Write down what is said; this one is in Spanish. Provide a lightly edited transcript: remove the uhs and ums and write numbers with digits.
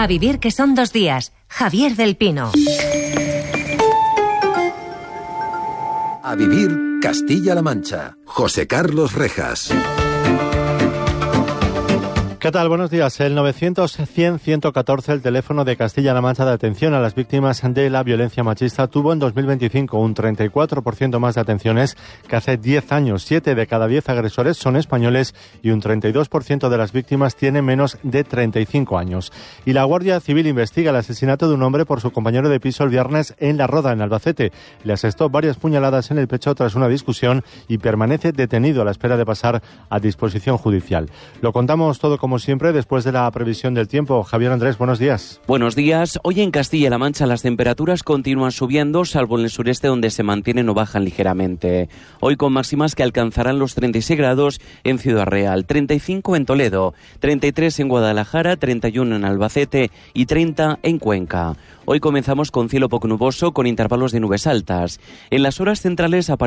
A vivir que son 2 días. Javier del Pino. A vivir Castilla-La Mancha. José Carlos Rejas. ¿Qué tal? Buenos días. El 900-100-114, el teléfono de Castilla-La Mancha de atención a las víctimas de la violencia machista, tuvo en 2025 un 34% más de atenciones que hace 10 años. 7 de cada 10 agresores son españoles y un 32% de las víctimas tiene menos de 35 años. Y la Guardia Civil investiga el asesinato de un hombre por su compañero de piso el viernes en La Roda, en Albacete. Le asestó varias puñaladas en el pecho tras una discusión y permanece detenido a la espera de pasar a disposición judicial. Lo contamos todo como siempre después de la previsión del tiempo. Javier Andrés, buenos días. Buenos días. Hoy en Castilla-La Mancha las temperaturas continúan subiendo, salvo en el sureste donde se mantienen o bajan ligeramente. Hoy con máximas que alcanzarán los 36 grados en Ciudad Real, 35 en Toledo, 33 en Guadalajara, 31 en Albacete y 30 en Cuenca. Hoy comenzamos con cielo poco nuboso con intervalos de nubes altas. En las horas centrales